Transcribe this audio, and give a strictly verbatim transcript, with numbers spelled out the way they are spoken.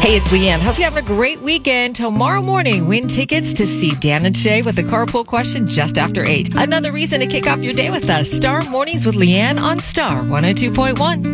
Hey, it's Leanne. Hope you're having a great weekend. Tomorrow morning, win tickets to see Dan and Shay with the carpool question just after eight. Another reason to kick off your day with us. Star Mornings with Leanne on Star one oh two point one.